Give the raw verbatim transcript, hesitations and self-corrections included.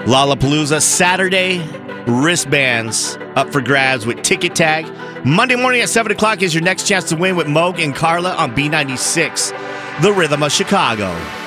Lollapalooza Saturday, wristbands up for grabs with Ticket Tag. Monday morning at seven o'clock is your next chance to win with Moog and Carla on B ninety-six, the rhythm of Chicago.